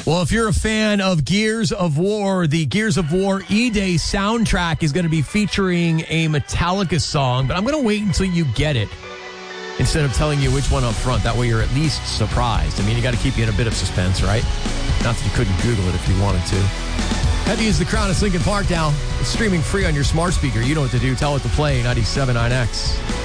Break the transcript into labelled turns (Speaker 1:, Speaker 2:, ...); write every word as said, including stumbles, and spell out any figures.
Speaker 1: Well, if you're a fan of Gears of War, the Gears of War E-Day soundtrack is going to be featuring a Metallica song, but I'm going to wait until you get it instead of telling you which one up front. That way you're at least surprised. I mean, you got to keep you in a bit of suspense, right? Not that you couldn't Google it if you wanted to. Heavy is the Crown. It's Lincoln Park now. It's streaming free on your smart speaker. You know what to do. Tell it to play ninety-seven point nine X.